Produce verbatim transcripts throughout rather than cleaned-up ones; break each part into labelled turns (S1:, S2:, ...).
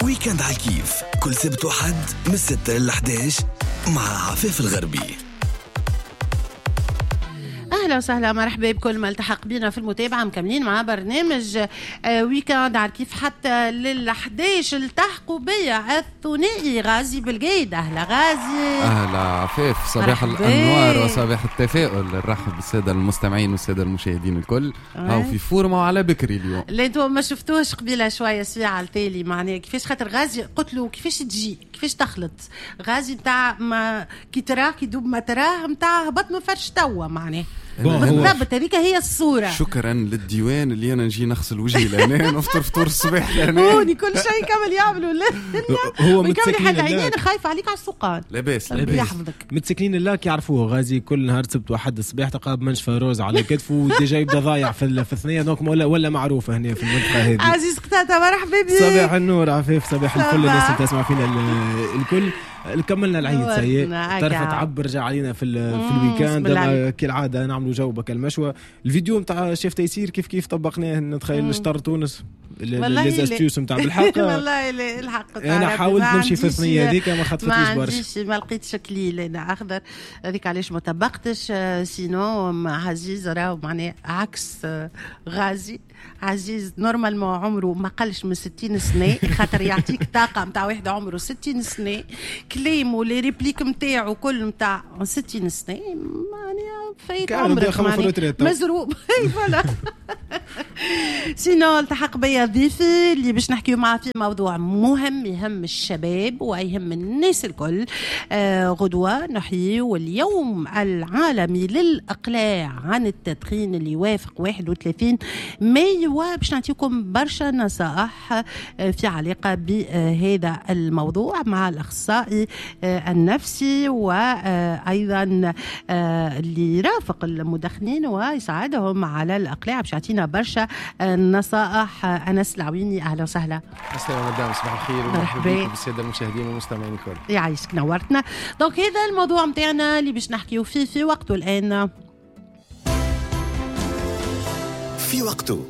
S1: ويكند على الكيف كل سبت وحد من ستة إلى إحدى عشر مع عفاف الغربي.
S2: أهلا وسهلا مرحبا بكل ما التحق بنا في المتابعة. مكملين مع برنامج ويكند على كيف حتى للحداش. التحقوا بيا الثنائي غازي بالجيد. أهلا غازي.
S3: أهلا عفاف. صباح الأنوار وصباح التفاؤل. نرحب بالسادة المستمعين والسادة المشاهدين الكل. هاو في فورما وعلى بكري اليوم.
S2: اللي انتم ما شفتوش قبيله شويه ساعه التالي معناه كيفاش خاطر غازي قلت له كيفاش تجي كيفاش تخلط. غازي نتاع ما كي تراه كي دوب ما تراه نتاع هبط من فرش توا معناه بالضبط. هذيك هي الصورة.
S3: شكرا للديوان اللي أنا نجي نغسل وجهي لهنا نفطر فطور الصباح لهنا.
S2: هوني كل شيء كامل يعملوا لنا.
S4: هو متسكين
S2: الله. أنا خايفة عليك على السوقان.
S3: لاباس
S2: لاباس يحفظك.
S4: متسكين الله كيعرفوه غازي كل نهار سبت واحد الصباح تقاب منشفة روز على كتفه وديجا يبدا ضايع في في الثنية دونك ولا ولا معروفة هنا في المنطقة هذه.
S2: عزيز قتادة مرحبا بك.
S4: صباح النور عفيف. صباح الفل الناس اللي تسمع فينا الكل. كملنا العيد سيء طرفة تعبر رجع علينا في في الويكاند كالعادة نعملوا جوبك المشوى. الفيديو متاع شيف تيسير كيف كيف طبقناه نتخيل شطر تونس ليزاستيوس متاع بالحق.
S2: والله الحق
S4: انا حاولت نمشي في الثنية هذيك ما خطفتنيش برشا
S2: ما لقيتش كليل انا اخضر هذيك علاش ما طبقتش. سينو مع عزيز راهو معناه عكس غازي. عزيز نورمالمون عمره ما قلش من ستين سنة خاطر يعطيك طاقة متاع واحد عمره ستين سنة. كلام ولي ريبليك متاعه كل متاع ستين سنة معناها فايت عمرك مزروب. اي فوالا. سينو التحق بيا ضيفي اللي باش نحكيو معاه في موضوع مهم يهم الشباب ويهم الناس الكل. آه غدوة نحيي اليوم العالمي للإقلاع عن التدخين اللي يوافق واحد وثلاثين مايو وباش نعطيكم برشا نصائح في علاقة بهذا الموضوع مع الأخصائي النفسي وأيضا اللي يرافق المدخنين ويساعدهم على الإقلاع باش يعطينا برشا نصائح. أنس العويني أهلا وسهلا.
S5: السلام عليكم. صباح الخير ومرحبا بكم بالسادة المشاهدين والمستمعين الكل.
S2: يعيشك نورتنا. دونك هذا الموضوع متاعنا اللي باش نحكيو فيه في وقته الآن
S1: في وقته.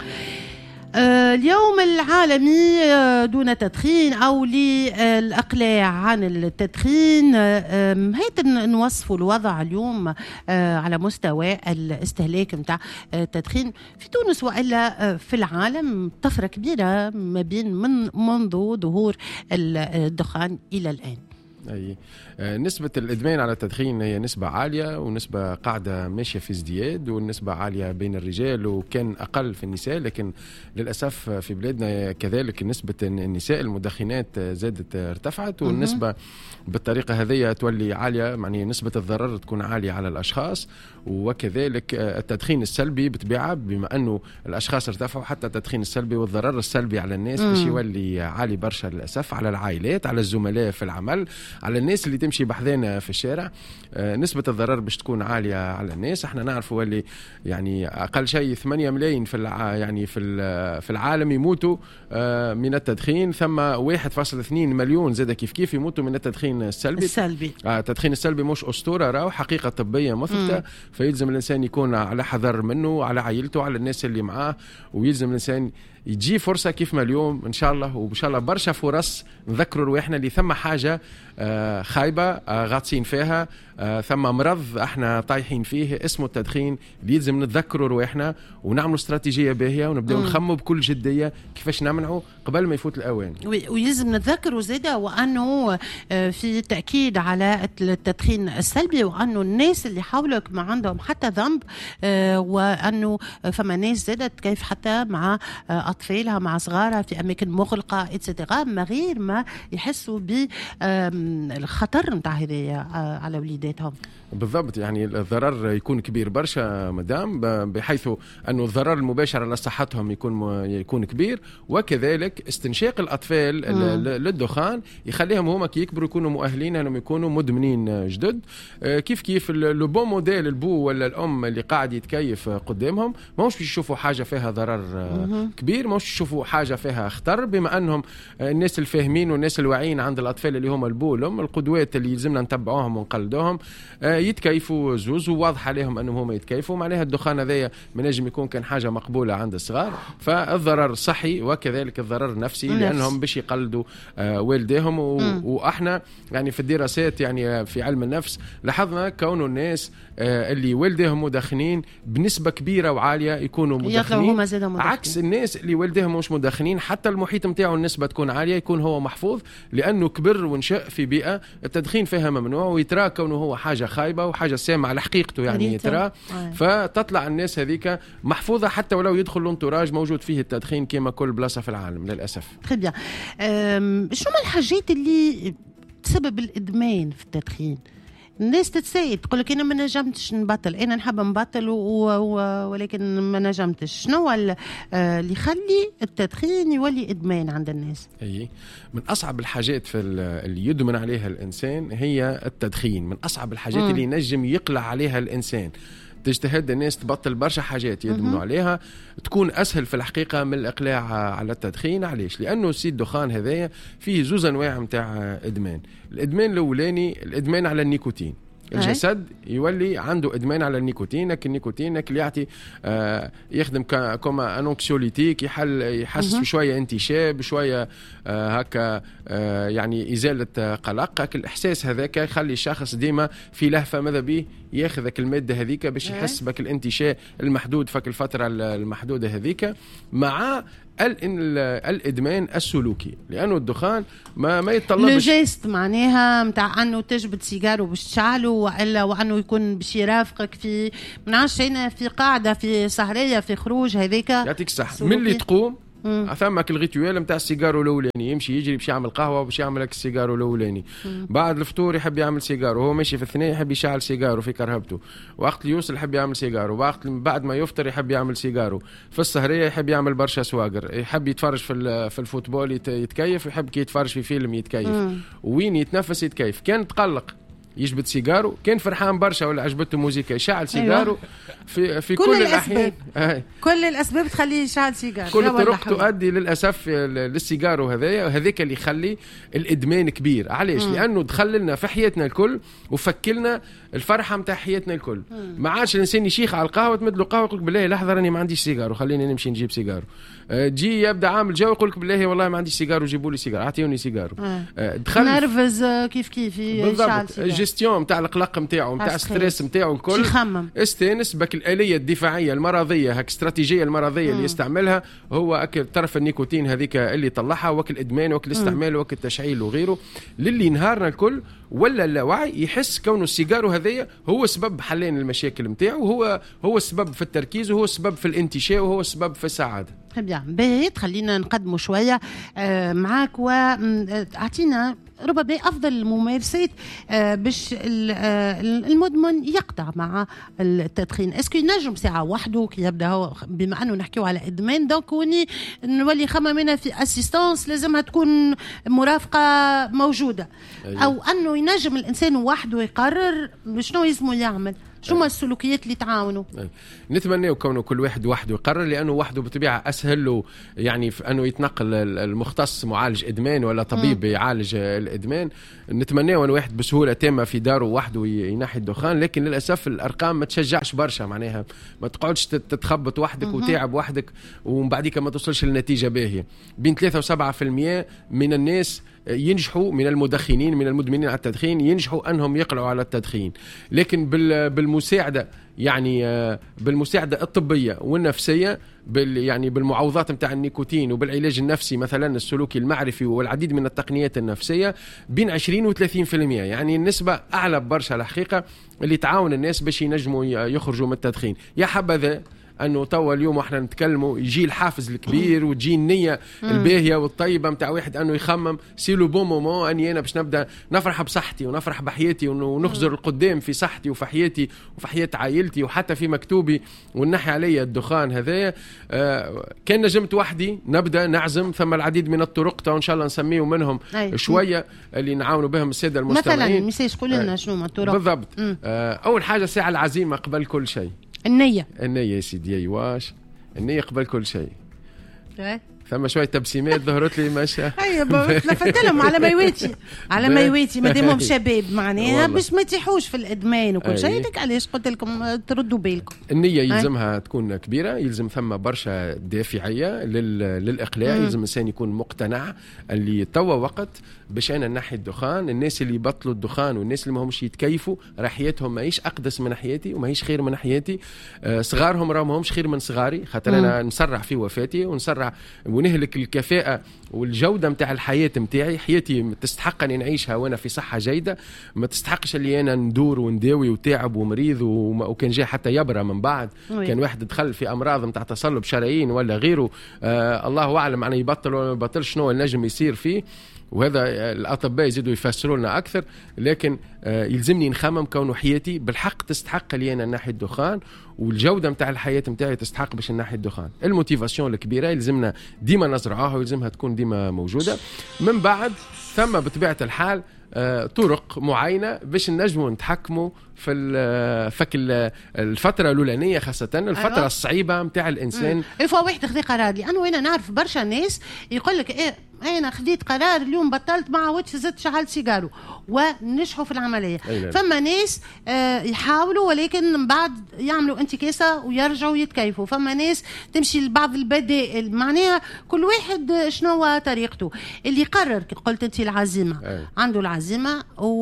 S2: اليوم العالمي دون تدخين أو للإقلاع عن التدخين. هيت نوصفوا الوضع اليوم على مستوى الاستهلاك متاع التدخين في تونس وإلا في العالم. طفرة كبيرة ما بين من منذ ظهور الدخان إلى الآن.
S5: أي نسبة الإدمان على التدخين هي نسبة عالية ونسبة قاعدة ماشية في ازدياد والنسبة عالية بين الرجال وكان أقل في النساء. لكن للأسف في بلادنا كذلك نسبة النساء المدخنات زادت ارتفعت والنسبة بالطريقة هذه تولي عالية. يعني نسبة الضرر تكون عالية على الأشخاص وكذلك التدخين السلبي بتبيعه بما أنه الأشخاص ارتفعوا حتى التدخين السلبي والضرر السلبي على الناس باش يولي عالي برشا للأسف على العائلات على الزملاء في العمل على الناس اللي تمشي بحذانا في الشارع. آه نسبة الضرر باش تكون عالية على الناس. احنا نعرفوا اللي يعني أقل شيء ثمانية ملايين في الع... يعني في في العالم يموتوا آه من التدخين. ثم واحد فاصلة اثنين مليون زاد كيف كيف يموتوا من التدخين السلبي.
S2: السلبي.
S5: آه التدخين السلبي مش أسطورة راهو حقيقة طبية مثبتة. فيلزم الإنسان يكون على حذر منه على عائلته على الناس اللي معاه ويلزم الإنسان يجي فرصة كيف ما اليوم إن شاء الله وإن شاء الله برشا فرص نذكروا رواحنا اللي ثم حاجة آه خايبة آه غاطسين فيها آه ثم مرض احنا طايحين فيه اسمه التدخين اللي يلزم نتذكروا رواحنا ونعملوا استراتيجية باهية ونبدأ نخموا بكل جدية كيفاش نمنعه قبل ما يفوت الأوان.
S2: ويلزم نتذكروا زيادة وأنه في تأكيد على التدخين السلبي وأنه الناس اللي حولك ما عندهم حتى ذنب وأنه فما ناس زادت كيف حتى مع أطفالها مع صغارها في أماكن مغلقة إتسترا ما غير ما يحسوا بالخطر متاع هذه على وليداتهم.
S5: بالضبط. يعني الضرر يكون كبير برشا مدام بحيث أنه الضرر المباشر على صحتهم يكون يكون كبير وكذلك استنشاق الأطفال للدخان يخليهم هما كي يكبروا يكونوا مؤهلين أنهم يكونوا مدمنين جدد. كيف كيف لو بون موديل البو ولا الأم اللي قاعد يتكيف قدامهم ما هوش بيشوفوا حاجة فيها ضرر كبير كبير مش يشوفوا حاجه فيها خطر، بما انهم الناس الفاهمين والناس الواعيين عند الاطفال اللي هم البولم القدوات اللي يلزمنا نتبعوهم ونقلدوهم يتكيفوا زوز، وواضح عليهم انهم هم يتكيفوا. معناها الدخان هذايا من نجم يكون كان حاجه مقبوله عند الصغار، فالضرر صحي وكذلك الضرر النفسي لانهم باش يقلدوا والديهم. واحنا يعني في الدراسات يعني في علم النفس لاحظنا كون الناس اللي والديهم مدخنين بنسبه كبيره وعاليه يكونوا مدخنين، عكس الناس اللي والديهم مش مدخنين حتى المحيط نتاعو النسبه تكون عاليه يكون هو محفوظ، لانه كبر ونشأ في بيئه التدخين فيها ممنوع ويترى كونه هو حاجه خايبه وحاجه سامه على حقيقته يعني يترى، فتطلع الناس هذيك محفوظه حتى ولو يدخل لونتوراج موجود فيه التدخين كما كل بلاصه في العالم للاسف.
S2: تري بيان. شنو هما الحاجات اللي تسبب الادمان في التدخين؟ الناس تتسايد تقول لك انا ما نجمتش نبطل، انا نحب نبطل و... و... ولكن ما نجمتش. شنو اللي يخلي التدخين يولي ادمان عند الناس؟
S5: اي من اصعب الحاجات في اللي يدمن عليها الانسان هي التدخين، من اصعب الحاجات م. اللي ينجم يقلع عليها الانسان. تجتهد الناس تبطل برشا حاجات يدمنوا عليها، تكون أسهل في الحقيقة من الإقلاع على التدخين. علاش؟ لأنه سي الدخان هذايا فيه زوز أنواع متاع إدمان. الإدمان الأولاني الإدمان على النيكوتين، الجسد يولي عنده ادمان على النيكوتين، لكن النيكوتين اللي يعطي آه يخدم كما انوكسيوليتيك، يحل يحسس بشويه انتشاب بشويه آه هكا آه يعني ازاله قلق. الاحساس هذاك يخلي الشخص ديما في لهفه ماذا به ياخذك الماده هذيك باش يحس بك الانتشاء المحدود فك الفتره المحدوده هذيك، مع الادمان السلوكي، لانه الدخان ما ما يتطلبش
S2: لو جيست معناها نتاع انه تجبد سيجارو باش تشعله، والا وانه يكون باش يرافقك في منعرفش هنا في قاعده في سهريه في خروج هذيك.
S5: يعطيك الصحه من اللي تقوم ثمك الغيتوال نتاع السيجارو الاولاني، يمشي يجري باش يعمل قهوه باش يعمل لك السيجارو الاولاني، بعد الفطور يحب يعمل سيجارو، هو ماشي في الثناء يحب يشعل سيجارو في كرهبته، وقت اللي يوصل يحب يعمل سيجارو، وقت بعد ما يفطر يحب يعمل سيجارو، في السهريه يحب يعمل برشا سواقر، يحب يتفرج في في الفوتبول يتكيف، ويحب كي يتفرج في فيلم يتكيف، وين يتنفس يتكيف. كان تقلق يجبد سيجارو، كان فرحان برشا ولا عجبته موسيقى يشعل سيجارو. أيوة. في في كل, كل الأحيان
S2: آه. كل الأسباب تخليه يشعل سيجارو،
S5: كل الطرق تؤدي للأسف للسيجارو هذايا، وهذاك اللي يخلي الإدمان كبير. علاش؟ م. لأنه دخل لنا في حياتنا الكل وفكلنا الفرحة متاع حياتنا الكل. م. ما عادش الإنسان يشيخ على القهوة تمد له قهوة يقول بالله لحظة راني ما عنديش سيجارو خليني نمشي نجيب سيجارو. جي يبدا عامل جو يقول لك بالله والله ما عنديش سيجارو جيبوا لي سيجارو اعطيوني سيجارو.
S2: آه. دخل نرفز كيف كيف يشعل سيجارو،
S5: الجستيون نتاع القلق نتاعو نتاع الستريس نتاعو الكل استانس بك. الآلية الدفاعية المرضية هك استراتيجية المرضية اللي يستعملها هو أكل طرف النيكوتين هذيك اللي طلعها، وكل الإدمان وكل الاستعمال وكل التشعيل وغيره، للي نهارنا الكل ولا اللاوعي يحس كونه السيجارو هذايا هو سبب حلين المشاكل نتاعو، وهو هو السبب في التركيز، وهو السبب في الانتشاء، وهو السبب في السعادة.
S2: بيان باهي خلينا نقدموا شويه معاك واعطينا ربما افضل الممارسات باش المدمن يقطع مع التدخين. اسكو ينجم ساعه وحده كي يبدا هو، بما انه نحكيو على ادمان دونك وني نولي نخمم في اسيستانس لازمها تكون مرافقه موجوده. أيوة. او انه ينجم الانسان وحده يقرر شنو يلزمو يعمل، شو ما السلوكيات اللي تعاونوا.
S5: نتمنى كونه كل واحد وحده يقرر، لانه وحده بطبيعه اسهل له يعني في انه يتنقل المختص معالج ادمان ولا طبيب م. يعالج الادمان. نتمنى انه واحد بسهوله تامه في داره وحده ينحي الدخان، لكن للاسف الارقام ما تشجعش برشا، معناها ما تقعدش تتخبط وحدك وتعب وحدك ومن بعديك ما توصلش لنتيجه باهيه. بين ثلاثة وسبعة في المية من الناس ينجحوا من المدخنين من المدمنين على التدخين ينجحوا أنهم يقلعوا على التدخين، لكن بالمساعدة يعني بالمساعدة الطبية والنفسية بال يعني بالمعوضات متاع النيكوتين وبالعلاج النفسي مثلا السلوكي المعرفي والعديد من التقنيات النفسية بين عشرين وثلاثين في المية، يعني النسبة أعلى برشا الحقيقة اللي تعاون الناس باش ينجموا يخرجوا من التدخين. يا حبذا انه توا اليوم احنا نتكلموا يجي الحافز الكبير وتجي النيه الباهيه والطيبه نتاع واحد انه يخمم سي لو بون مومون اني انا باش نبدا نفرح بصحتي ونفرح بحياتي ونخزر القدام في صحتي وفي حياتي وفي حياه عائلتي وحتى في مكتوبي ونحي عليا الدخان هذايا. آه كان نجمت وحدي نبدا نعزم ثم العديد من الطرق تو ان شاء الله نسميه منهم أي. شويه اللي نعاونوا بهم الساده المستمعين.
S2: مثلا ميساج قول لنا شنو ما الطرق
S5: بالضبط. آه اول حاجه ساعه العزيمه قبل كل شيء،
S2: النية
S5: النية يا سيدي. ايواش النية قبل كل شيء. ثم شويه تبسيمات ظهرت لي ماشي.
S2: ايوه تلفت لهم على مايواتي على مايواتي مادامهم شباب معناها باش ما يطيحوش في الادمان وكل شيء. هذيك علاش قلت لكم تردوا بالكم.
S5: النيه يلزمها تكون كبيره، يلزم ثم برشا دافعيه للاقلاع. يلزم الانسان يكون مقتنع اللي توا وقت باش انا نحي الدخان. الناس اللي يبطلوا الدخان والناس اللي ما همش يتكيفوا راه حياتهم ماهيش اقدس من حياتي وماهيش خير من حياتي. آه صغارهم راهم همش خير من صغاري، خاطر انا نسرع في وفاتي ونسرع ونهلك الكفاءة والجودة متاع الحياة متاعي. حياتي تستحق أن نعيشها وأنا في صحة جيدة، ما تستحقش اللي أنا ندور ونداوي وتعب ومريض وكان جاي حتى يبرى من بعد. وي. كان واحد دخل في أمراض متاع تصلب شرايين ولا غيره، آه الله أعلم أنا يبطل ولا ما يبطل شنو النجم يصير فيه، وهذا الأطباء يزيدوا يفسروا لنا أكثر. لكن آه يلزمني نخمم كونه حياتي بالحق تستحق لي أنا ناحية الدخان، والجودة متاع الحياة متاعي تستحق باش ناحية الدخان. الموتيفاسيون الكبيرة يلزمنا ديما نزرعوها ويلزمها تكون ديما موجودة. من بعد ثم بطبيعة الحال آه طرق معينة باش نجموا نتحكموا في فك الفترة الأولانية، خاصة الفترة أيوة. الصعيبة متاع الإنسان.
S2: إفوا واحد خذي قرار، لأنه أنا نعرف برشا ناس يقول لك إيه أنا خذيت قرار اليوم بطلت مع وقت زدت شحال سيجارو ونجحوا في العملية. أيوة. فما ناس آه يحاولوا ولكن من بعد يعملوا انتكاسة ويرجعوا يتكيفوا. فما ناس تمشي لبعض البدائل، معناها كل واحد شنو طريقته. اللي قرر قلت أنت العزيمة. أيوة. عنده العزيمة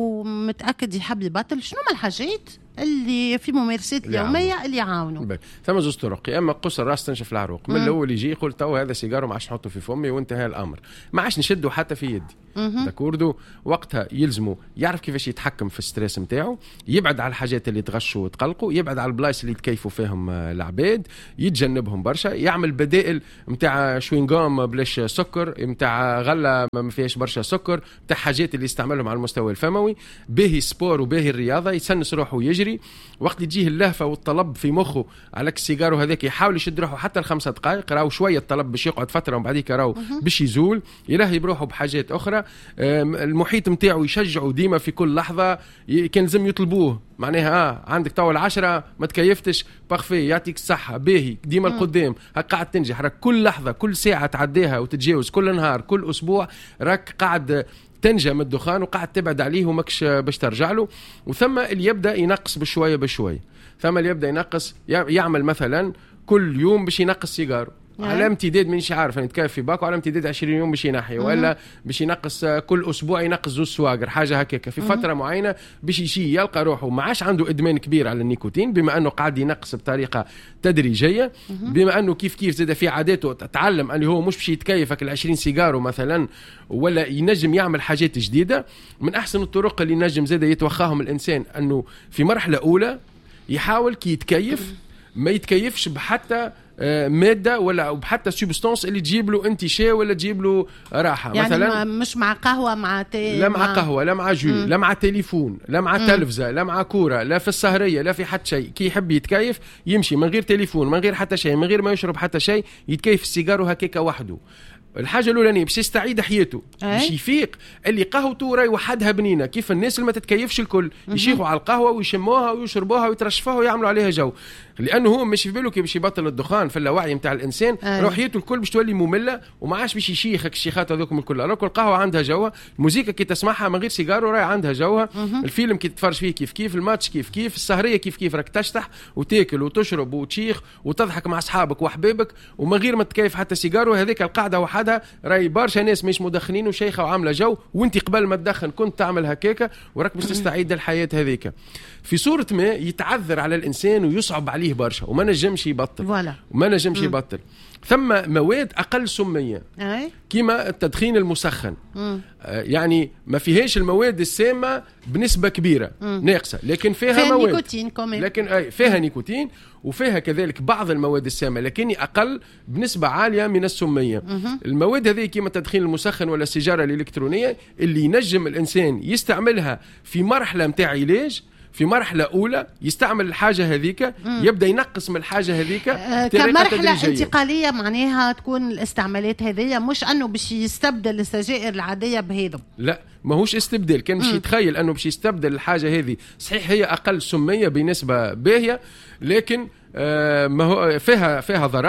S2: ومتأكد يحب يبطل، شنو ما الحاجات اللي في ممارسات اليوميه اللي يعاونوا.
S5: ثم زوج طرق، يا اما قص الراس تنشف العروق. من الاول يجي يقول تو هذا سيجارو ما عادش نحطه في فمي وانتهى الامر، ما عادش نشده حتى في يدي. داكوردو وقتها يلزمه يعرف كيفاش يتحكم في الستريس نتاعو، يبعد على الحاجات اللي تغشوا وتقلقوا، يبعد على البلايص اللي يتكيفوا فيهم العباد، يتجنبهم برشا، يعمل بدائل نتاع شوينغام بلاش سكر، نتاع غله ما فيهاش برشا سكر، نتاع حاجات اللي يستعملهم على المستوى الفموي، باهي سبور وباهي الرياضه، يسنس روحه ويجري. وقت يجيه اللهفه والطلب في مخه على السيجارو هذاك يحاول يشد روحه حتى الخمسة دقائق، راهو شويه الطلب باش يقعد فتره ومن بعديك راهو باش يزول، يلهي بروحه بحاجات اخرى. المحيط نتاعو يشجعه ديما في كل لحظه، كان لازم يطلبوه معناها اه عندك تو العشرة ما تكيفتش بارفي يعطيك الصحه باهي ديما القدام هاك قاعد تنجح، راك كل لحظه كل ساعه تعديها وتتجاوز، كل نهار كل اسبوع راك قاعد تنجى من الدخان وقاعد تبعد عليه وماكش باش ترجع له. وثم اللي يبدا ينقص بشويه بشويه، ثم اللي يبدا ينقص يعمل مثلا كل يوم باش ينقص سيجار على امتداد مانيش عارف نتكيف في باكو على امتداد عشرين يوم باش ينحي، ولا باش ينقص كل اسبوع ينقص زوج سواقر حاجه هكاك في فتره معينه باش يجي يلقى روحه ما عادش عنده ادمان كبير على النيكوتين، بما انه قاعد ينقص بطريقه تدريجيه، بما انه كيف كيف زاد في عاداته تعلم اللي هو مش باش يتكيفك العشرين سيجارو مثلا، ولا ينجم يعمل حاجات جديده. من احسن الطرق اللي ينجم زاد يتوخاهم الانسان انه في مرحله اولى يحاول كي يتكيف ما يتكيفش بحتى ماده ولا بحتى سوبستانس اللي تجيب له انتشاء ولا تجيب له راحه.
S2: يعني
S5: مثلا
S2: مش مع قهوه مع تي
S5: لا مع قهوه لا مع جو لا مع تليفون لا مع تلفزه لا مع كوره لا في السهريه لا في حتى شيء. كي يحب يتكيف يمشي من غير تليفون من غير حتى شيء من غير ما يشرب حتى شيء، يتكيف السيجارو هكاك وحده. الحاجه الاولانيه باش يستعيد حياته، باش يفيق اللي قهوته راي وحدها بنينه، كيف الناس اللي ما تتكيفش الكل يشيخوا على القهوه ويشموها ويشربوها ويترشفوها ويعملوا عليها جو، لانه هو مش في باله كي باش يبطل الدخان في اللاوعي نتاع الانسان روحيته الكل باش تولي ممله وما عادش باش يشيخك الشيخات هذوكم الكل. راك القهوه عندها جوها، الموسيقى كي تسمعها من غير سيجارو راي عندها جوها، الفيلم كي تتفرج فيه كيف كيف، الماتش كيف كيف، السهريه كيف كيف، راك تشطح وتاكل وتشرب وتشيخ وتضحك مع اصحابك واحبابك ومن غير ما تكيف حتى سيجارو. هذيك القاعده وحدها راي برشا ناس مش مدخنين وشيخه وعامله جو، وانت قبل ما تدخن كنت تعمل هكاكا وراك باش تستعيد الحياه هذيك. في صوره ما يتعذر على الانسان ويصعب عليه برشا وما نجمش يبطل وما نجمش يبطل. ثم مواد اقل سميه كيما التدخين المسخن، آه يعني ما فيهاش المواد السامه بنسبه كبيره ناقصه، لكن فيها, فيها مواد نيكوتين كمان. لكن اي فيها نيكوتين وفيها كذلك بعض المواد السامه لكن اقل بنسبه عاليه من السميه. المواد هذه كيما التدخين المسخن ولا السيجاره الالكترونيه اللي ينجم الانسان يستعملها في مرحله نتاع علاج، في مرحلة أولى يستعمل الحاجة هذيك، يبدأ ينقص من الحاجة هذيك
S2: آه كمرحلة انتقالية معناها تكون الاستعمالات هذية، مش أنه باش يستبدل السجائر العادية بهذا.
S5: لا ما هوش استبدال، كان باش يتخيل أنه باش يستبدل الحاجة هذه، صحيح هي أقل سمية بنسبة باهية لكن آه ما هو فيها فيها ضرر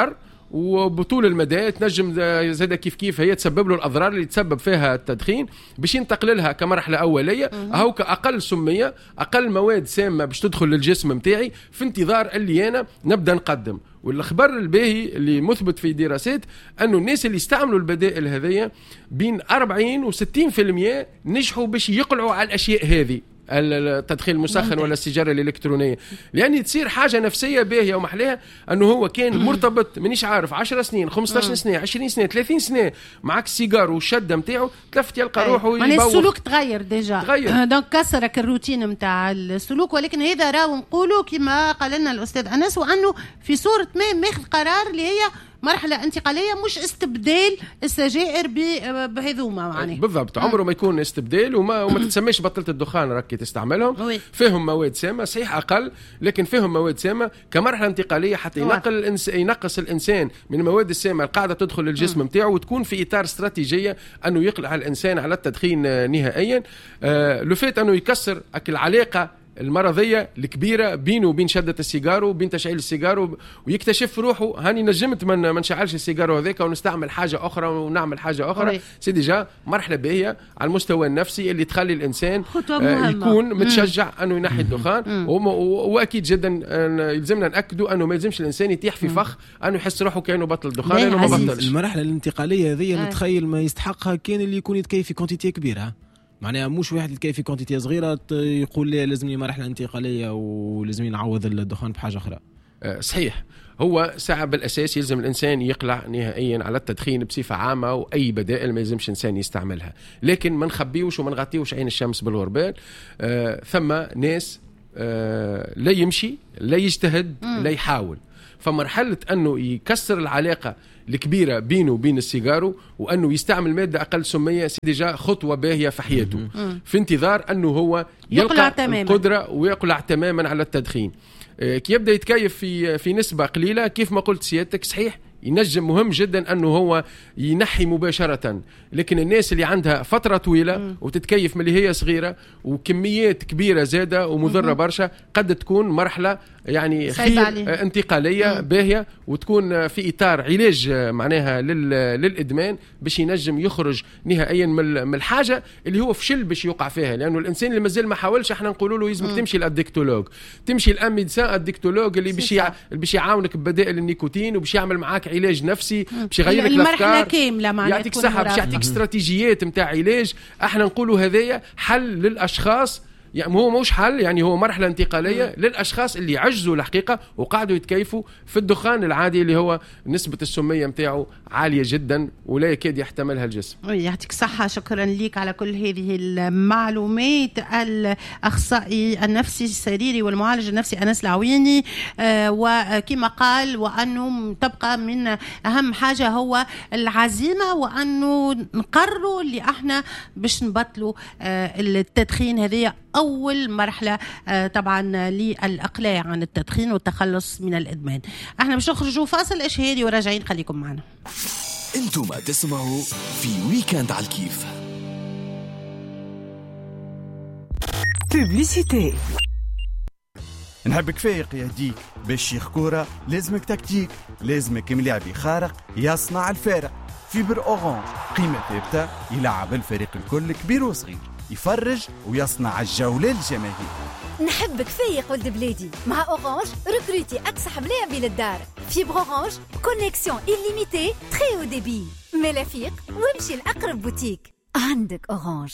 S5: وبطول المدى تنجم زاد كيف كيف هي تسبب له الأضرار اللي تسبب فيها التدخين، باش ينتقل لها كمرحلة أولية أو كأقل سمية، أقل مواد سامة باش تدخل للجسم متاعي في انتظار اللي أنا نبدأ نقدم. والخبر الباهي اللي مثبت في دراسات أنه الناس اللي استعملوا البدائل هذه بين أربعين و ستين بالمئة نجحوا باش يقلعوا على الأشياء هذه، التدخين المسخن ولا السيجاره الالكترونيه، لان تصير حاجه نفسيه باهيه ومحليها انه هو كان مرتبط مانيش عارف عشر سنين خمسطاش سنه عشرين سنه ثلاثين سنه معك السيجار والشده نتاعو، تلفت يلقى روحه
S2: يعني السلوك تغير ديجا
S5: تغير.
S2: دونك كسرك الروتين نتاع السلوك. ولكن هذا راهو نقولوا كما قال لنا الاستاذ انس، وانه في صوره ما ماخذ قرار اللي هي مرحلة انتقالية مش استبدال السجائر بهذوما معناه.
S5: بالضبط، عمره ما يكون استبدال، وما, وما تتسميش بطلة الدخان راكي تستعملهم. فيهم مواد سامة صحيح أقل، لكن فيهم مواد سامة كمرحلة انتقالية حتى ينقل الإنس... ينقص الإنسان من المواد السامة القاعدة تدخل للجسم متاعه، وتكون في إطار استراتيجية أنه يقلع الإنسان على التدخين نهائيا. آه لفات أنه يكسر العلاقة المرضية الكبيرة بينه وبين شدة السيجارو وبين تشعيل السيجارو، ويكتشف روحه هاني نجمت من ما نشعلش السيجارو هذاك ونستعمل حاجة أخرى ونعمل حاجة أخرى. سي ديجا مرحلة باهية على المستوى النفسي اللي تخلي الإنسان آه يكون متشجع أنه ينحي الدخان. وأكيد جدا آه يلزمنا نأكدوا أنه ما يلزمش الإنسان يتيح في فخ أنه يحس روحه كأنه بطل الدخان لأنه ما بطلش.
S4: المرحلة الانتقالية هذه نتخيل ما يستحقها كان اللي يكون يتكيف في كونتيتي كبيرة، معناها مش واحد يتكيف في كونتيتي صغيرة يقول لي لازمني مرحلة انتقالية ولازمني نعوض الدخان بحاجة أخرى.
S5: أه صحيح، هو ساعة بالأساس يلزم الإنسان يقلع نهائيا على التدخين بصفة عامة، وأي بدائل ما يلزمش إنسان يستعملها، لكن ما نخبيوش وما نغطيوش عين الشمس بالغربال. أه ثم ناس أه لا يمشي لا يجتهد لا يحاول، فمرحلة أنه يكسر العلاقة الكبيرة بينه وبين السيجارو وأنه يستعمل مادة أقل سمية سيديجا خطوة باهية في حياته، في انتظار أنه هو يلقى القدرة ويقلع تماما على التدخين. كي يبدأ يتكيف في في نسبة قليلة كيف ما قلت سيادتك صحيح ينجم مهم جدا أنه هو ينحي مباشرة، لكن الناس اللي عندها فترة طويلة مم. وتتكيف من اللي هي صغيرة وكميات كبيرة زادة ومضرة برشا، قد تكون مرحلة يعني خير انتقالية باهية وتكون في إطار علاج معناها للإدمان باش ينجم يخرج نهائيا من الحاجة اللي هو فشل باش يوقع فيها. لأنه الإنسان اللي مازال ما حاولش احنا نقولوا له يلزمك تمشي للديكتولوج، تمشي للأميدسان الديكتولوج اللي باش باش يعاونك ببدائل النيكوتين وباش يعمل معاك علاج نفسي، باش يغير لك الافكار كامله، يعطيك صحه، باش يعطيك استراتيجيات نتاع علاج. احنا نقولوا هذايا حل للاشخاص، يعني هو مش حل، يعني هو مرحله انتقاليه مم. للاشخاص اللي عجزوا الحقيقه وقعدوا يتكيفوا في الدخان العادي اللي هو نسبه السميه نتاعو عاليه جدا ولا يكاد يحتملها الجسم.
S2: يعطيك صحه، شكرا ليك على كل هذه المعلومات. الاخصائي النفسي السريري والمعالج النفسي انس العويني، آه وكما قال وانه تبقى من اهم حاجه هو العزيمه، وانه نقرروا اللي احنا باش نبطلوا آه التدخين. هذه أول مرحلة آه طبعا للإقلاع عن التدخين والتخلص من الإدمان. احنا باش نخرجوا فاصل إشهاري وراجعين، خليكم معنا.
S1: انتم تسمعوا في ويكند على الكيف.
S6: بوبليسيتي. نحبك فايق يا ديك، باش شيخ كورة لازمك تكتيك، لازمك ملاعبي خارق يصنع الفارق. فيبر أورانج قيمة ثابتة، يلعب الفريق الكل كبير وصغير، يفرج ويصنع الجولة للجماهير.
S7: نحبك فايق ولد بلادي، مع أورانج ركروتي أقصى ملاعبي للدار. فيبر أورانج كونيكسيون إليميتي تري أو ديبي، ملا فيق وامشي لأقرب بوتيك. عندك أورانج.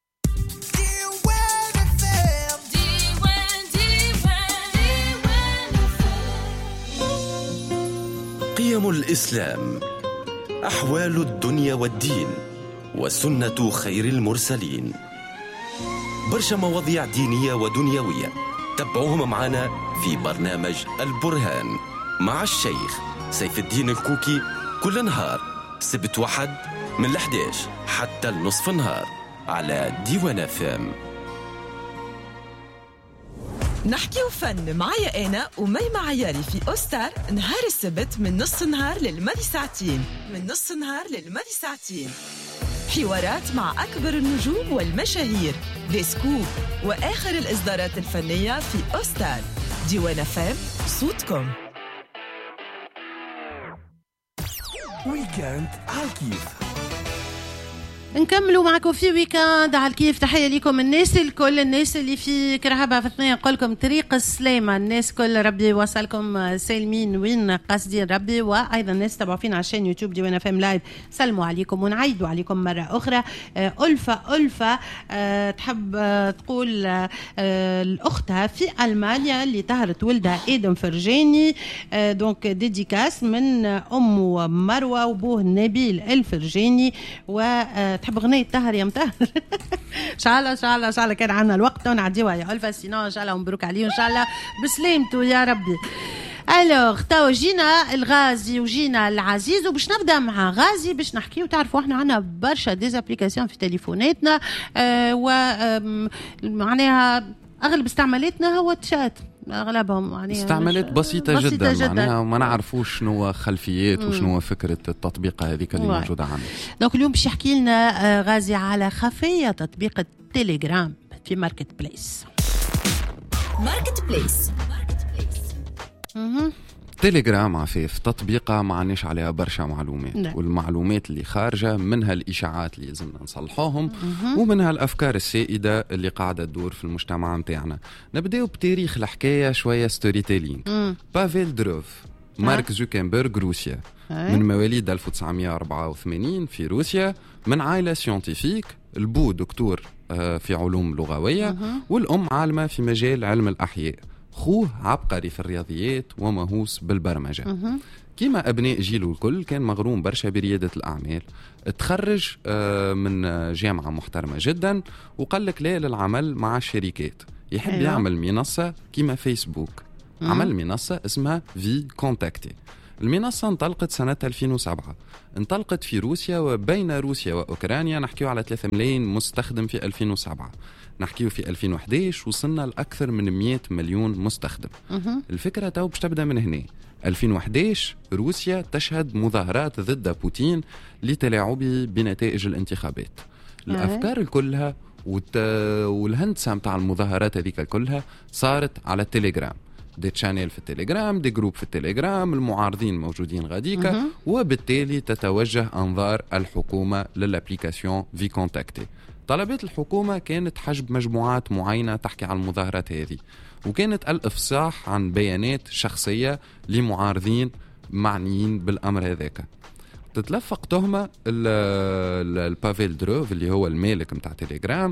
S1: قيم الإسلام، أحوال الدنيا والدين، وسنة خير المرسلين. برشا مواضيع دينية ودنيوية تابعوهم معنا في برنامج البرهان مع الشيخ سيف الدين الكوكي، كل نهار سبت واحد من الحداش حتى النصف النهار على ديوان فام.
S8: نحكي وفن معايا أنا ومي معياري في أوستار نهار السبت من نص نهار للمالي ساعتين، من نص نهار للمالي ساعتين. حوارات مع أكبر النجوم والمشاهير، ديسكوب وآخر الإصدارات الفنية في أوستار. ديوان فام، صوتكم.
S1: ويكاند على الكيف.
S2: نكملوا معكم في ويكاند على الكيف. تحية لكم الناس الكل، الناس اللي في كرهبة في اثنين، نقول لكم طريق السلامة، الناس كل ربي يوصلكم سالمين وين قاصدين ربي. وأيضا الناس تبعوا فينا على الشين يوتيوب ديوانا فام لايف، سلموا عليكم ونعيدوا عليكم مرة أخرى. ألفة ألفة أه تحب أه تقول أه الأختها في ألمانيا اللي طهرت ولدها إيدم فرجاني، أه دونك ديديكاس من أمه مروة وبوه نبيل الفرجاني، و تحب غنية طهر يا مطهر. ان شاء الله ان شاء الله ان شاء الله كان عندنا الوقت ونعديوها يا ألفا، سينو ان شاء الله مبروك عليه وان شاء الله بسلامته يا ربي. الوغ تو جينا الغازي وجينا العزيز، وباش نبدا مع غازي باش نحكي. وتعرفوا احنا عندنا برشا ديزابليكاسيون في تليفوناتنا، آه و معناها اغلب استعمالاتنا هو تشات، اغلبهم يعني
S3: استعمالات بسيطه, بسيطة جدا, جدا. معناها ما نعرفوش شنو خلفيات مم. وشنو فكره التطبيق هذيك اللي واي. موجوده عندنا. دونك
S2: اليوم باش يحكي لنا غازي على خفيه تطبيق التليجرام في ماركت بليس.
S8: ماركت بليس
S3: تليجرام عفيف تطبيقة ما عناش عليها برشا معلومات، لا. والمعلومات اللي خارجة منها الإشاعات اللي لازمنا نصلحوهم، ومنها الأفكار السائدة اللي قاعدة تدور في المجتمع متاعنا. نبدأ بتاريخ الحكاية شوية ستوري تيلينج. بافيل دروف، مارك زوكنبرغ، روسيا، من مواليد ألف وتسعمائة وأربعة وثمانين في روسيا، من عائلة سيونتيفيك. البو دكتور في علوم لغوية، والأم عالمة في مجال علم الأحياء. خوه عبقري في الرياضيات ومهووس بالبرمجة. كما أبناء جيله الكل كان مغروم برشا بريادة الأعمال. تخرج من جامعة محترمة جدا، وقال لك لا للعمل مع الشركات. يحب أيوة. يعمل منصة كما فيسبوك. مم. عمل منصة اسمها في كونتاكتي. المنصة انطلقت سنة ألفين وسبعة، انطلقت في روسيا، وبين روسيا وأوكرانيا نحكيو على ثلاثة ملايين مستخدم في ألفين وسبعة. نحكيو في ألفين وإحدى عشر وصلنا لأكثر من مئة مليون مستخدم. مه. الفكرة تو باش تبدأ من هنا. ألفين وإحدى عشر روسيا تشهد مظاهرات ضد بوتين لتلاعبه بنتائج الانتخابات. مه. الأفكار كلها والت... والهندسة متاع المظاهرات هذيك كلها صارت على التليجرام. دي تشانيل في التليجرام، دي جروب في التليجرام، المعارضين موجودين غاديكا، وبالتالي تتوجه أنظار الحكومة للابليكاسيون في كونتاكتي. طلبات الحكومة كانت حجب مجموعات معينة تحكي عن المظاهرات هذه، وكانت الإفصاح عن بيانات شخصية لمعارضين معنيين بالأمر هذاك. تتلفق تهمة البافيل دروف اللي هو المالك متاع تليجرام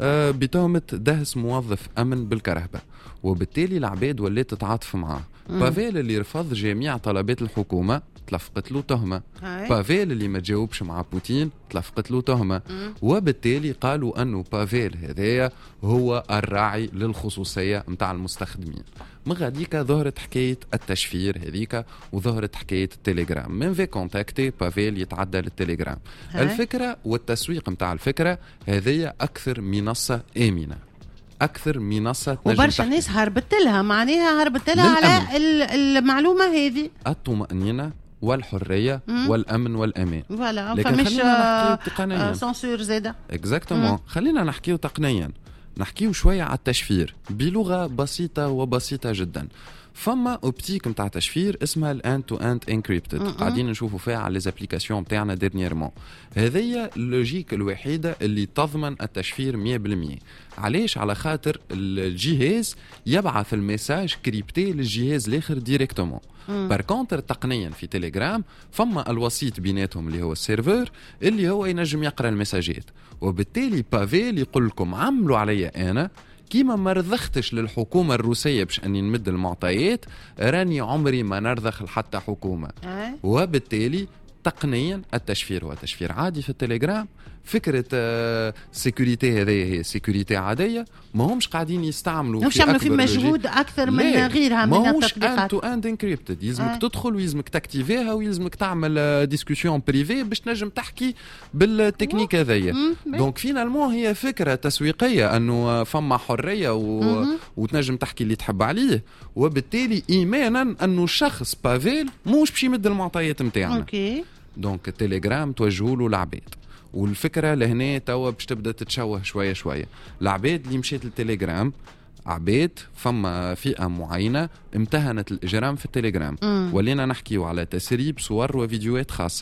S3: بتهمة دهس موظف أمن بالكرهبة، وبالتالي العباد ولات تتعاطف معاه. بافيل اللي رفض جميع طلبات الحكومة تلفقت له تهمة. بافيل اللي ما تجاوبش مع بوتين تلفقت له تهمة. وبالتالي قالوا أنه بافيل هذايا هو الراعي للخصوصية متاع المستخدمين. من غاديك ظهرت حكاية التشفير هذيك، وظهرت حكاية التليجرام. من في كونتاكتي بافيل يتعدى للتليجرام. الفكرة والتسويق متاع الفكرة هذه أكثر منصة آمنة، أكثر منصة
S2: وبرشا ناس هربت لها، معناها هربت لها على المعلومة هذه،
S3: الطمأنينة والحرية مم. والأمن والأمان.
S2: فوالا،
S3: لكن خلينا نحكيو تقنيا
S2: سانسور زادة.
S3: اكزاكتومون. خلينا نحكيو تقنيا، نحكيو شوية على التشفير بلغة بسيطة وبسيطة جدا. فما اوبتيك متاع تشفير اسمها الان تو اند انكريبتد، قاعدين نشوفوا فيها على ليزابليكاسيون متاعنا ديرنييرمون. هذه اللوجيك الوحيدة اللي تضمن التشفير مية بالمية. علاش؟ على خاطر الجهاز يبعث الميساج كريبتي للجهاز الاخر ديريكتومون. بار كونتر تقنيا في تليجرام فما الوسيط بيناتهم اللي هو السيرفر اللي هو ينجم يقرأ المساجات، وبالتالي بافيل يقول لكم عملوا عليا أنا كيما ما رضختش للحكومة الروسية باش أني نمد المعطيات، راني عمري ما نرضخ لحتى حكومة. وبالتالي تقنيا التشفير هو تشفير عادي في التليجرام. فكرة آه سيكوريتي هذه هي سيكوريتي عادية، ما همش قاعدين يستعملوا
S2: مش يعملوا في مجهود أكثر من غيرها من التطبيقات.
S3: ما همش end to end encrypted، يلزمك آه. تدخل ويلزمك تكتيفيها ويلزمك تعمل ديسكوسيون بريفي باش نجم تحكي بالتكنيك هذية. دونك فينالمون هي فكرة تسويقية أنه فما حرية و... وتنجم تحكي اللي تحب عليه، وبالتالي إيمانا أنه الشخص بافيل موش باش يمد المعطيات متاعنا.
S2: أوكي.
S3: دونك التليجرام توجهوا له العباد، والفكرة لهنا توا باش تبدأ تتشوه شوية شوية. العباد اللي مشيت للتليجرام عباد فما فئة معينة امتهنت الإجرام في التليجرام، ولينا نحكيو على تسريب صور وفيديوهات خاصة.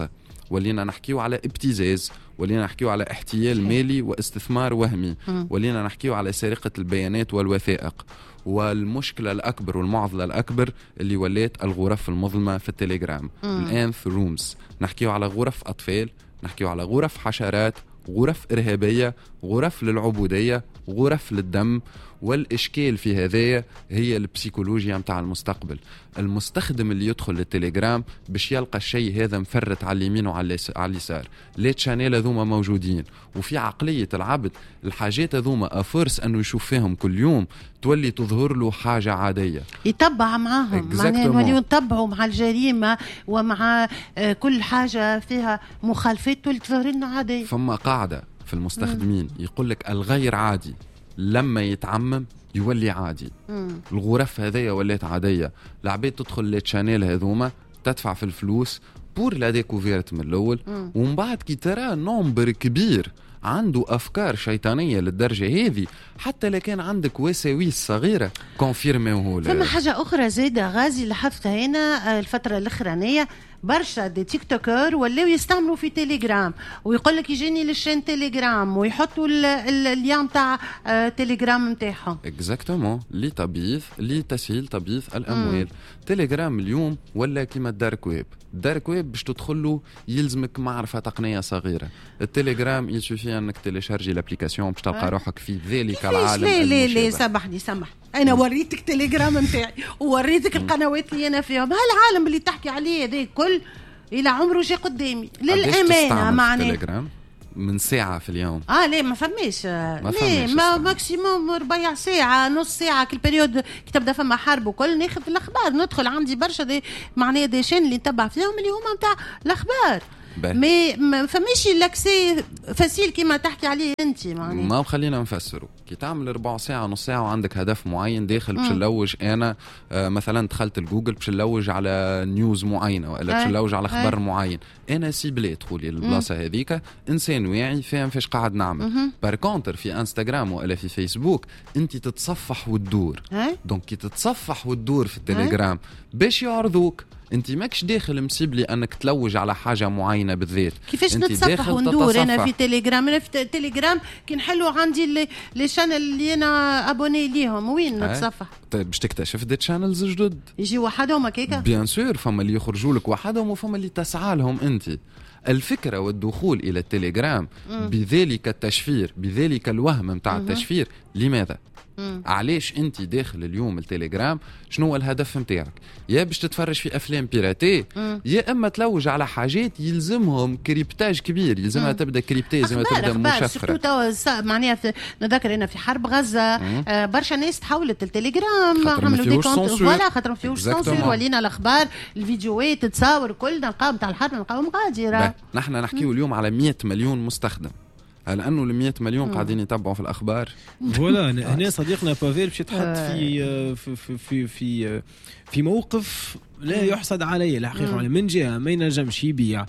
S3: ولينا نحكيو على ابتزاز، ولينا نحكيو على احتيال مالي واستثمار وهمي، ولينا نحكيو على سرقة البيانات والوثائق. والمشكلة الأكبر والمعضلة الأكبر اللي ولات الغرف المظلمة في التليجرام، الأنث رومز. نحكيو على غرف أطفال، نحكيو على غرف حشرات، غرف إرهابية، غرف للعبودية، غرف للدم. والإشكال في هذايا هي البسيكولوجيا متاع المستقبل. المستخدم اللي يدخل للتليجرام باش يلقى الشيء هذا مفرت على اليمين وعلى اليسار، ليت شانيل هذوما موجودين، وفي عقلية العبد الحاجات هذوما أفرس أنه يشوف فيهم كل يوم تولي تظهر له حاجة عادية،
S2: يتبع معاهم، معناه نوليو نتبعوا مع الجريمة ومع كل حاجة فيها مخالفات تولي تظهر لنا عادية.
S3: فما قاعدة في المستخدمين يقول لك الغير عادي لما يتعمم يولي عادي. مم. الغرف هذية ولات عادية، العباد تدخل للشانيل هذوما تدفع في الفلوس بور لا ديكوفيرت من الأول، ومن بعد كي ترى نومبر كبير عنده أفكار شيطانية للدرجة هذه، حتى لكن عندك وساويس صغيرة كونفيرميوه.
S2: فما حاجة أخرى زيادة غازي لاحظتها هنا الفترة الأخرانية، برشا دي تيك توكر ولاو يستعملوا في تيليجرام ويقول لك يجيني للشين تيليجرام ويحطوا اليوم تاع تيليجرام نتاعهم.
S3: اكزاكتومون لتبييض لتسهيل تبييض الاموال. مم. تيليجرام اليوم ولا كيما الدارك ويب. الدارك ويب باش تدخله يلزمك معرفة تقنية صغيرة. التليجرام يسوفي انك تيليشارجي لابليكاسيون باش تلقى روحك في ذلك العالم
S2: المشابه. ليه ليه
S3: سامحني
S2: سامحني انا وريتك تليجرام نتاعي ووريتك القنوات اللي انا فيهم، هالعالم اللي تحكي عليه هذا كل الى عمره جاي قدامي للامانه. معناه
S3: من ساعة في اليوم
S2: اه ليه ما فماش ليه ما ماكسيموم ربع ساعة نص ساعة كل بريود كي تبدا فما حرب وكل ناخذ الاخبار، ندخل عندي برشا دي معناه دي شين اللي نتبع فيهم اللي هما نتاع الاخبار. مي ما فماش لاكسي فاسيل كيما تحكي عليه انت. معناه
S3: ما خلينا نفسروا كي تعمل ربع ساعه نص ساعه وعندك هدف معين داخل باش نلوج انا آه مثلا دخلت الجوجل باش نلوج على نيوز معينه ولا باش نلوج على خبر معين، انا سيبلي تقولي البلاصه هذيك انسان واعي فاهم فاش قاعد نعمل. بار كونتر في انستغرام ولا في فيسبوك انت تتصفح وتدور، دونك كي تتصفح وتدور في التليجرام باش يعرضوك انت ماكش داخل مسيبلي انك تلوج على حاجه معينه بالذات.
S2: كيفاش نتصفح وندور انا في تليجرام؟ انا في تليجرام كي نحلو عندي لي شانل اللي انا ابوني ليهم وين نتصفح؟
S3: طيب باش تكتشف دي شانلز جدد
S2: يجي وحدهم هكاكا
S3: بيان سور، فما اللي يخرجوا لك وحدهم وفما اللي تسعى لهم انت. الفكره والدخول الى التليجرام م. بذلك التشفير بذلك الوهم متاع التشفير. لماذا؟ مم. علاش انت داخل اليوم التليجرام؟ شنو هو الهدف نتاعك؟ يا باش تتفرج في افلام بيراتي، يا اما تلوج على حاجات يلزمهم كريبتاج كبير، يلزمها مم. تبدا كريبتي زي ما تبدا مشفره.
S2: معناها نذكر هنا في حرب غزه آه برشا ناس تحولت التليجرام عملوا دي كونت فوالا خاطر فيهوش سونسور، ولينا الاخبار الفيديوهات تصور كل نلقاو نتاع الحرب نلقاوهم غادره.
S3: نحن نحكيو اليوم على مية مليون مستخدم، لأنه المية مليون قاعدين يتابعوا في الأخبار.
S4: فوالا هنا صديقنا بافيل باش يتحط في في في في في موقف لا يحسد عليه الحقيقة. من جهة ما ينجمش يبيع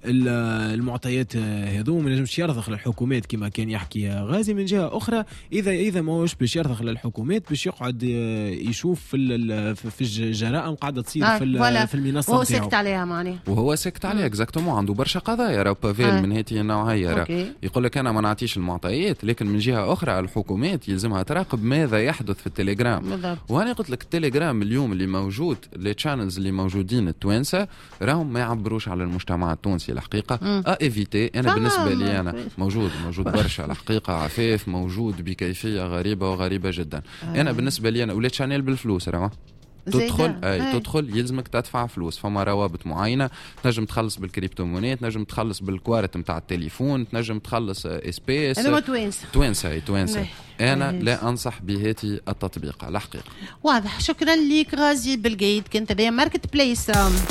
S4: المعطيات هذو، ما ينجمش يرضخ للحكومات كما كان يحكي غازي. من جهة أخرى إذا إذا ما هوش باش يرضخ للحكومات باش يقعد يشوف في في الجرائم قاعدة تصير
S2: آه
S4: في في المنصة
S2: وهو سكت عليها معناه
S3: وهو سكت عليها اكزاكتومون. عنده برشا قضايا راه بافيل آه. من هذه النوعية يقول لك أنا ما نعطيش المعطيات، لكن من جهة أخرى الحكومات يلزمها تراقب ماذا يحدث في التليجرام. وأنا قلت لك التليجرام اليوم اللي موجود لي تشانلز اللي موجودين التوانسة راهم ما يعبروش على المجتمع التونسي الحقيقة. اه ايفيتي انا بالنسبة لي انا موجود موجود برشا الحقيقة عفاف موجود بكيفية غريبة وغريبة جدا. آه. انا بالنسبة لي انا وليت شانيل بالفلوس راهو تدخل اي هاي. تدخل يلزمك تدفع فلوس، فما روابط معينه، تنجم تخلص بالكريبتو مونيت، تنجم تخلص بالكوارت نتاع التليفون، تنجم تخلص اسبيس.
S2: انا توانسه
S3: توانسه اي توانسه انا مهيش. لا انصح بهذه التطبيق الحقيقه.
S2: واضح. شكرا لك غازي بالقيد. كنت هذا ماركت بليس.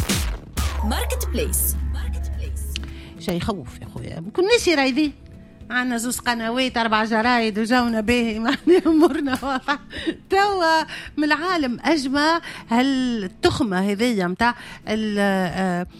S8: ماركت بليس
S2: شيء يخوف يا خويا. كل ناس رايدين عنا زوز قنوات أربع جرايد وجونا باهي معني أمورنا واضح. توا من العالم أجمع هالتخمة هذية متاع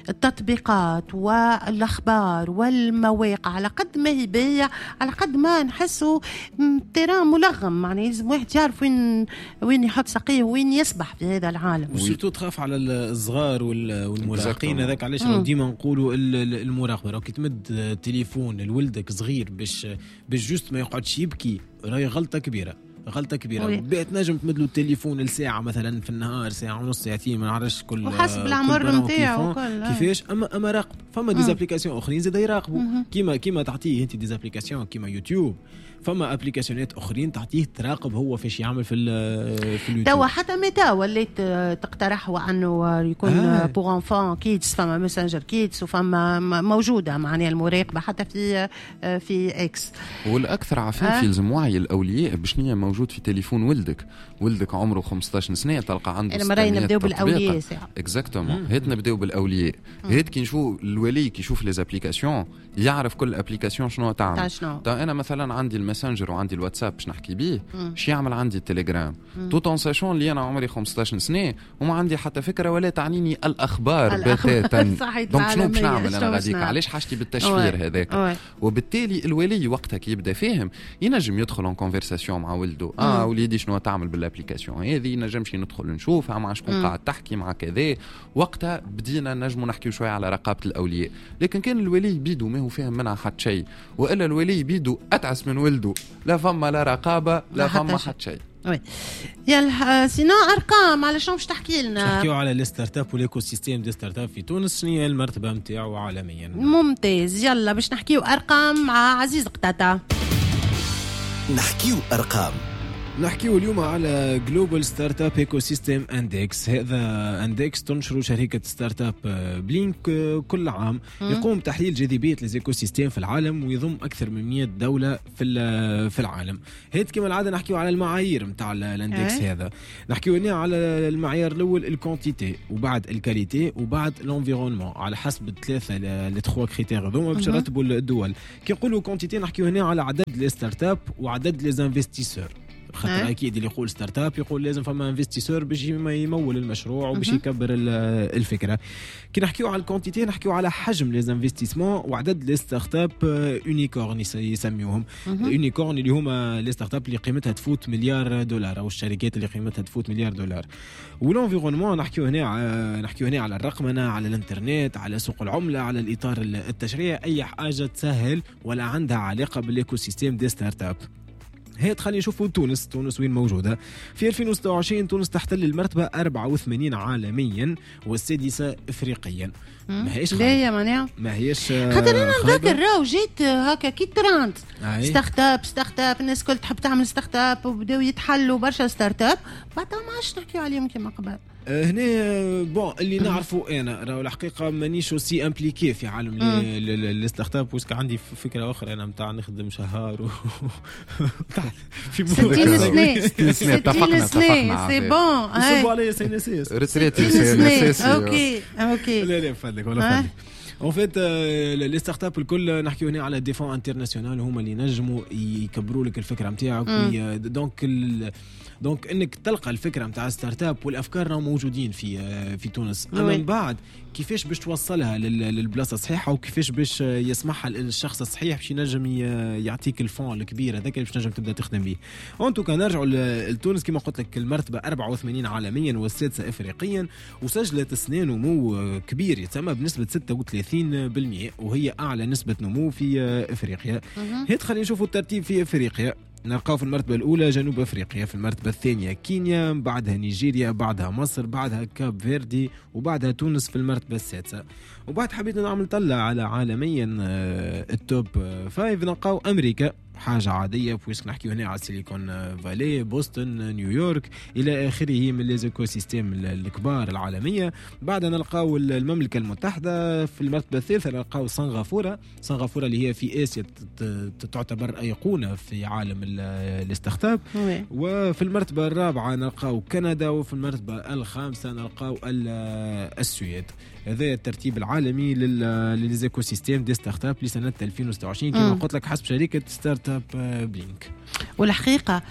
S2: التطبيقات والاخبار والمواقع على قد ما هي باهيه على قد ما نحسوا تيران ملغم، يعني لازم واحد يعرف وين وين يحط ساقيه وين يسبح في هذا العالم.
S4: وسيرتو تخاف على الصغار والمراهقين، هذاك علاش ديما نقولوا المراقبه. راك تمد التليفون لولدك صغير باش باش جوست ما يقعدش يبكي، راهي غلطه كبيره غلطه كبيره. بقيت نجم تمد له التليفون لساعه مثلا في النهار، ساعه ونص، ساعتين، ما نعرفش كل
S2: وحسب العمر نتاعو
S4: كيفاش. اما اما راقب، فما ديزابليكاسيون اخرين زاد يراقبوا، كيما كيما تعطيه انت ديزابليكاسيون كيما يوتيوب، فما ابليكاسيونات اخرين تعطيه تراقب هو فاش يعمل في في اليوتيوب.
S2: توا حتى متى وليت تقترحوا انه يكون آه. بور انفون كيدز، فما ماسنجر كيدز وفما موجوده معناها المراقبه حتى في في اكس.
S3: والاكثر عفاف آه. يلزم وعي الاولياء بشنية موجود في تليفون ولدك. ولدك عمره خمسطاش سنه تلقى عنده
S2: انا مرة نبداو بالاولياء ساعه
S3: اكزاكتومون. هيت نبداو بالاولياء. هيت كي نشوف الولي كي يشوف لي زابليكاسيون يعرف كل ابليكاسيون شنو تعمل. انا مثلا عندي الماسنجر وعندي الواتساب باش نحكي بيه، اش يعمل عندي التليجرام، توت اون ساشون اللي انا عمري خمسطاش سنه وما عندي حتى فكره ولا تعنيني الاخبار بتاتا. دونك شنو باش نعمل انا غاديك؟ علاش حاجتي بالتشفير هذاك؟ وبالتالي الولي وقتها كي يبدا فاهم ينجم يدخل ان كونفرساسيون مع ولده. اه وليدي شنو تعمل بالابليكاسيون هذه، نجمش ندخل نشوفها مع شكون قاعد تحكي مع كذا. وقتها بدينا نجموا نحكيو شويه على رقابه الاولياء. لكن كان الولي بيدو ما هو فاهم منها حتى شيء، والا الولي بيدو اتعس من ولده، لا فما لا رقابه لا فما حتى شيء.
S2: وي يلا سينا ارقام على شنو باش تحكي لنا؟
S4: نحكيو على الستارت اب والايكو سيستيم دي ستارت اب في تونس، شنو هي المرتبه نتاعو عالميا.
S2: ممتاز، يلا باش نحكيو ارقام مع عزيز قتاته.
S1: نحكيو ارقام.
S4: نحكيو اليوم على جلوبال ستارت اب ايكو سيستيم اندكس. هذا اندكس تنشر شركه ستارت اب بلينك كل عام، يقوم بتحليل جاذبيه الايكو سيستيم في العالم ويضم اكثر من مئة دوله في في العالم. هيت كما العاده نحكيو على المعايير نتاع الاندكس. هذا نحكيو هنا على المعيار الاول الكونتيتي، وبعد الكاليتي، وبعد لونفيرونمون، على حسب الثلاثه لي تخوا كريتير هذوما باش يرتبوا الدول. كي نقولوا كونتيتي نحكيو هنا على عدد لي ستارت اب وعدد لي انفستيسور. خاطر اكيد اللي يقول ستارت اب يقول لازم فما انفستيسور باش يمول المشروع وباش يكبر الفكره. كي نحكيو على الكونتيتي نحكيو على حجم لي انفستيسمون وعدد لي ستارت اب يونيكورن يسميوهم. اليونيكورن اللي هما لي ستارت اب اللي قيمتها تفوت مليار دولار، او الشركات اللي قيمتها تفوت مليار دولار. ولونفيرونمون نحكيو هنا نحكيو هنا على الرقمنه، على الانترنت، على سوق العمله، على الاطار التشريعي، اي حاجه تسهل ولا عندها علاقه بالايكو سيستيم دي ستارت اب. هي تخلي نشوفوا تونس. تونس وين موجودة؟ في ألفين وستة وعشرين تونس تحتل المرتبة أربعة وثمانين عالميا والسادسة إفريقيا. ما هيش
S2: لا معناها
S4: ما هيش
S2: خاطر انا نذكر راهو جيت هكا كي ترانت ستارت اب ستارت اب الناس كل تحب تعمل ستارت اب وبداو يتحلوا برشا ستارت اب، بعد ما عادش نحكيو عليهم كما قبل.
S4: هنا بون اللي نعرفوا انا راهو الحقيقه مانيش اوسي امبليكي في عالم الستارت اب، واسك عندي فكره اخرى انا نتاع نخدم شهر و...
S2: في ستين سنه ستين سنه سي بون
S4: يصبوا عليا سي ان اس اس
S3: ريتريتي سي ان اس اس.
S2: اوكي اوكي
S4: لا لا فضلك ولا فضلك. ان فيت لي ستارت اب الكل نحكيو هنا على ديفون انترناسيونال، هما اللي نجموا يكبروا لك الفكره نتاعك. دونك دونك انك تلقى الفكره نتاع ستارت اب والافكار راهم موجودين في في تونس. اما من بعد كيفاش باش توصلها للبلاصه الصحيحه وكيفاش باش يسمحها للشخص الصحيح باش ينجم يعطيك الفون الكبير هذاك باش تنجم تبدا تخدم به. ان توكا نرجعوا لتونس كما قلت لك المرتبه أربعة وثمانين عالميا والسادسه افريقيا، وسجلت سنه نمو كبير يتسمى بنسبه ستة وثلاثين بالمئة وهي اعلى نسبه نمو في افريقيا. هيت خلينا نشوفوا الترتيب في افريقيا. نلقاو في المرتبة الأولى جنوب أفريقيا، في المرتبة الثانية كينيا، بعدها نيجيريا، بعدها مصر، بعدها كاب فيردي، وبعدها تونس في المرتبة السادسة. وبعد حبيت نعمل طلع على عالميا التوب فايف، نلقاو أمريكا حاجة عادية بويسك نحكيو هنا على سيليكون فالي، بوسطن، نيويورك إلى آخره من ليزيكو سيستيم الكبار العالمية. بعدها نلقاو المملكة المتحدة في المرتبة الثالثة، نلقاو سنغافورة. سنغافورة اللي هي في آسيا تعتبر أيقونة في عالم الاستخدام. وفي المرتبة الرابعة نلقاو كندا، وفي المرتبة الخامسة نلقاو السويد. هذا الترتيب العالمي للإيكو سيستيم دي ستارت اب لسنة ألفين وستة وعشرين كما قلت لك حسب شركة ستارت اب بلينك.
S2: والحقيقة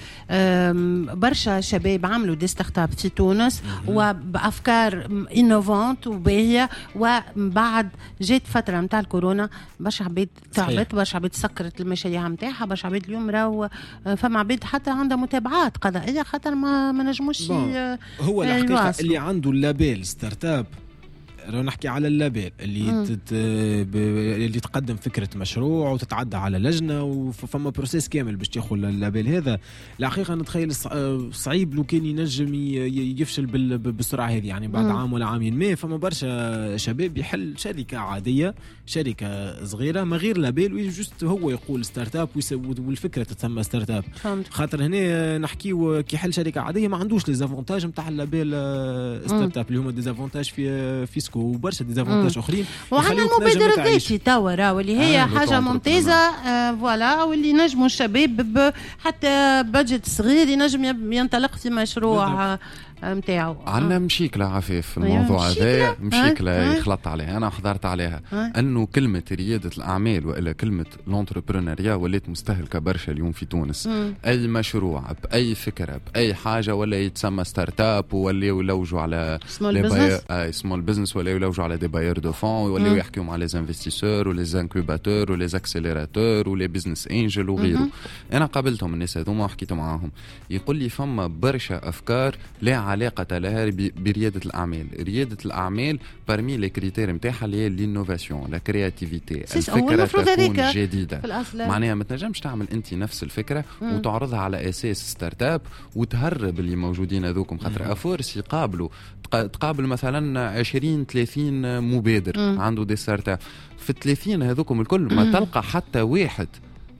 S2: برشا شباب عملوا دي ستارت اب في تونس وبأفكار إنوفانت وباهية، وبعد جات فترة متاع الكورونا برشا عباد تعبت، برشا عباد سكرت المشاريع متاعها، برشا عباد اليوم راهو فما عباد حتى عندها متابعات قضائية خاطر ما, ما نجموش
S4: هو الحقيقة اللي عنده اللابيل ستارت اب. لو نحكي على اللابيل اللي تت... ب... اللي تقدم فكرة مشروع وتتعدى على لجنة وفما بروسيس كامل باش تاخذ اللابيل هذا. الحقيقة نتخيل صعيب لو كان ينجم يفشل بال... بالسرعة هذه، يعني بعد مم. عام ولا عامين. ما فما برشا شباب يحل شركة عادية، شركة صغيرة ما غير لابيل، ويجوست هو يقول ستارت اب والفكرة تتسمى ستارت اب. خاطر هنا نحكيو كي يحل شركة عادية ما عندوش لي زافونتاج نتاع اللابيل ستارت اب اللي هما دي زافونتاج في في سكو وبرشا ديزافونتاج اخرين.
S2: وعندنا المبادره ذاتي توا راهو اللي هي آه حاجه ممتازه آه فوالا، واللي نجموا الشباب حتى بادجت صغير ينجم ينطلق في مشروع متاعو.
S3: عندنا مشكلة عفيف في الموضوع هذا، مشكلة يخلط عليها، أنا حضرت عليها أنه كلمة ريادة الأعمال وإلا كلمة لونتربرونيريا ولات مستهلكة برشا اليوم في تونس. مم. أي مشروع بأي فكرة بأي حاجة ولا يتسمى ستارت اب، ولا يلوجوا على
S2: سمول بزنس
S3: أي سمول بزنس، ولا يلوجوا على دي باير دو فون، ولا يحكيوا مع لي انفستيسور ولي انكوباتور ولي اكسيليراتور ولي بزنس انجل وغيره. مم. أنا قابلتهم الناس هذوما وحكيت معاهم، يقول لي فما برشا أفكار لا علاقة لها بريادة الأعمال. ريادة الأعمال برمي لي كريتير متاعها اللي هي الانوفاسيون، لا كرياتيفيتي، الفكرة تكون جديدة. معناها ما تنجمش تعمل أنت نفس الفكرة مم. وتعرضها على أساس ستارت اب وتهرب اللي موجودين هذوكم، خاطر أفورس يقابلوا تقابل مثلا عشرين ثلاثين مبادر مم. عنده دي ستارت اب، في الثلاثين هذوكم الكل ما مم. تلقى حتى واحد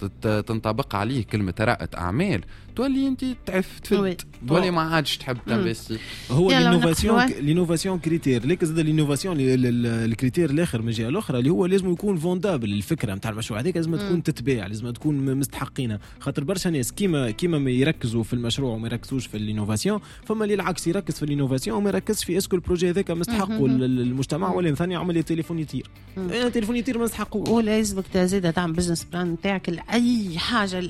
S3: تنطبق عليه كلمة رائد أعمال، تولي انت تعف تفلت، تولي ما عادش تحب تنفستي.
S4: هو الانوفاسيون الانوفاسيون كريتير، ليك زاد الانوفاسيون الكريتير الاخر من جهه الاخرى اللي هو لازم يكون فوندابل. الفكره نتاع المشروع هذيك لازم تكون تتباع، لازم تكون مستحقينها. خاطر برشا ناس كيما كيما ما يركزوا في المشروع وما يركزوش في الانوفاسيون، فما اللي العكس يركز في الانوفاسيون وما يركزش في اسكو البروجي هذاك مستحق المجتمع، ولا ثاني عمل التليفون يطير، التليفون يطير ما مستحقوش.
S2: ولازمك زاد تعمل بزنس بلان نتاعك لاي حاجه